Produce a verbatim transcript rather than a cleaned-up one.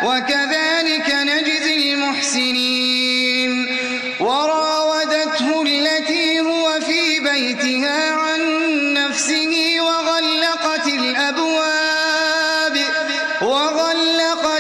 وكذلك نجزي المحسنين. وراودته التي هو في بيتها عن نفسه وغلقت الأبواب وغلقت